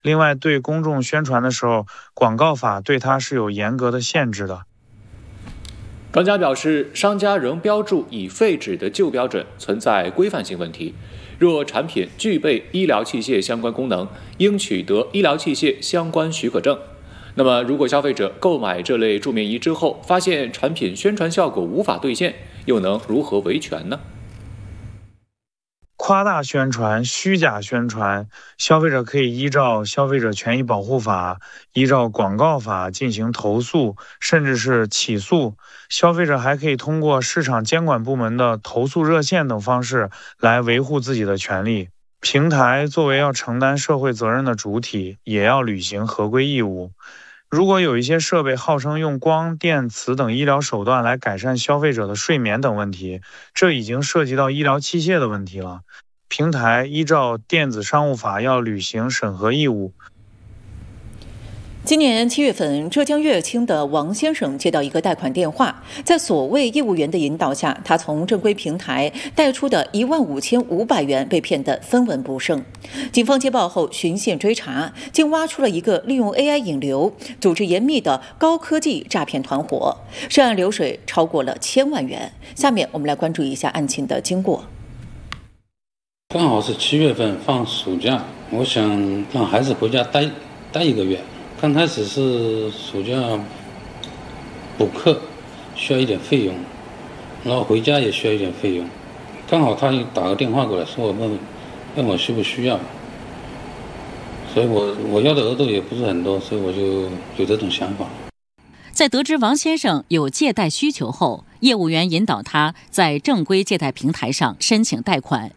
另外，对公众宣传的时候，广告法对它是有严格的限制的。 专家表示，商家仍标注已废止的旧标准，存在规范性问题。若产品具备医疗器械相关功能，应取得医疗器械相关许可证。那么，如果消费者购买这类助眠仪之后，发现产品宣传效果无法兑现，又能如何维权呢？ 夸大宣传、虚假宣传，消费者可以依照《消费者权益保护法》、依照广告法进行投诉，甚至是起诉。消费者还可以通过市场监管部门的投诉热线等方式来维护自己的权利。平台作为要承担社会责任的主体，也要履行合规义务。如果有一些设备号称用光电磁等医疗手段来改善消费者的睡眠等问题，这已经涉及到医疗器械的问题了。平台依照电子商务法要履行审核义务。 今年7月份，浙江乐清的王先生接到一个贷款电话，在所谓业务员的引导下，他从正规平台贷出的15500元被骗得分文不剩。警方接报后循线追查，竟挖出了一个利用 AI 引流、组织严密的高科技诈骗团伙，涉案流水超过了1000万元。下面我们来关注一下案情的经过。 刚好是7月份放暑假，我想让孩子回家待1个月。刚开始是暑假补课需要一点费用，然后回家也需要一点费用，刚好他打个电话过来说问我需不需要，所以我要的额度也不是很多，所以我就有这种想法。 在得知王先生有借贷需求后，业务员引导他在正规借贷平台上申请贷款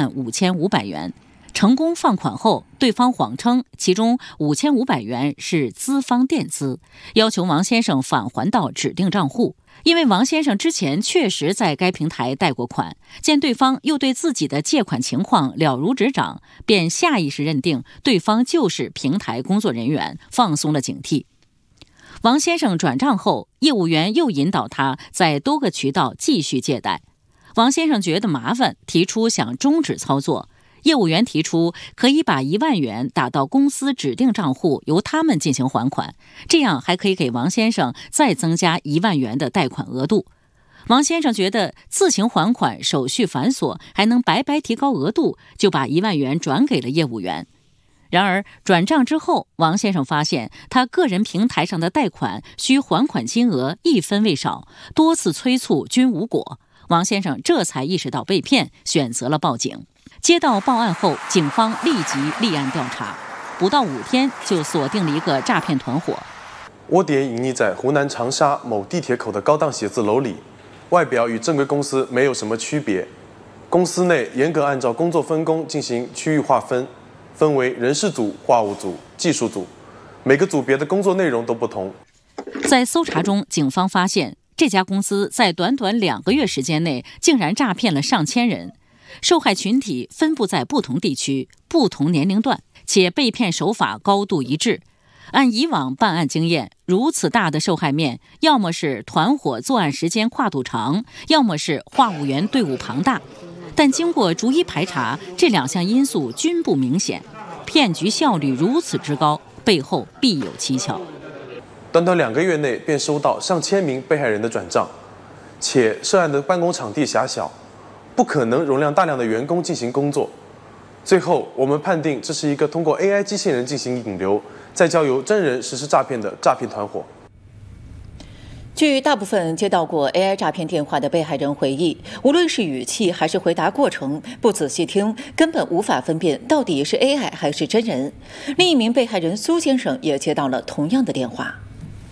15500元。成功放款后，对方谎称其中5500元是资方垫资，要求王先生返还到指定账户。因为王先生之前确实在该平台贷过款，见对方又对自己的借款情况了如指掌，便下意识认定对方就是平台工作人员，放松了警惕。王先生转账后，业务员又引导他在多个渠道继续借贷。王先生觉得麻烦，提出想终止操作。业务员提出可以把1万元打到公司指定账户，由他们进行还款，这样还可以给王先生再增加1万元的贷款额度。王先生觉得自行还款手续繁琐，还能白白提高额度，就把1万元转给了业务员。然而转账之后，王先生发现他个人平台上的贷款需还款金额1分未少，多次催促均无果。王先生这才意识到被骗，选择了报警。接到报案后，警方立即立案调查，不到5天就锁定了一个诈骗团伙。 窝点隐匿在湖南长沙某地铁口的高档写字楼里，外表与正规公司没有什么区别。公司内严格按照工作分工进行区域划分，分为人事组、话务组、技术组，每个组别的工作内容都不同。 在搜查中，警方发现这家公司在短短2个月时间内，竟然诈骗了上千人。受害群体分布在不同地区、不同年龄段，且被骗手法高度一致。按以往办案经验，如此大的受害面，要么是团伙作案时间跨度长，要么是话务员队伍庞大。但经过逐一排查，这2项因素均不明显。骗局效率如此之高，背后必有蹊跷。 短短2个月内便收到上千名被害人的转账，且涉案的办公场地狭小，不可能容量大量的员工进行工作。最后，我们判定这是一个通过 AI 机器人进行引流，再交由真人实施诈骗的诈骗团伙。 据大部分接到过 AI 诈骗电话的被害人回忆，无论是语气还是回答过程，不仔细听，根本无法分辨到底是 AI 还是真人。另一名被害人苏先生也接到了同样的电话。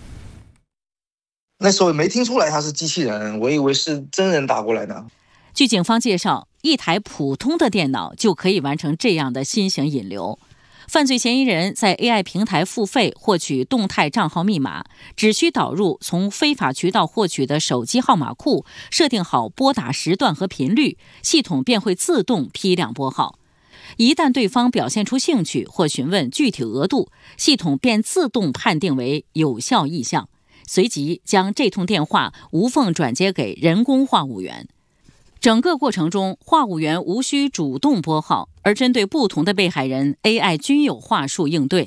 那时候没听出来他是机器人，我以为是真人打过来的。 据警方介绍，一台普通的电脑就可以完成这样的新型引流。犯罪嫌疑人在 AI 平台付费获取动态账号密码，只需导入从非法渠道获取的手机号码库，设定好拨打时段和频率，系统便会自动批量拨号。一旦对方表现出兴趣或询问具体额度，系统便自动判定为有效意向，随即将这通电话无缝转接给人工话务员。 整个过程中，话务员无需主动拨号，而针对不同的被害人 ，AI 均有话术应对。